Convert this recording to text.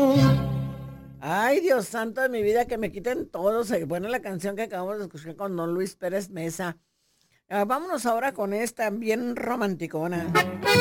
Ay, Dios santo de mi vida, que me quiten todos. Buena la canción que acabamos de escuchar con don Luis Pérez Mesa. Vámonos ahora con esta bien romanticona.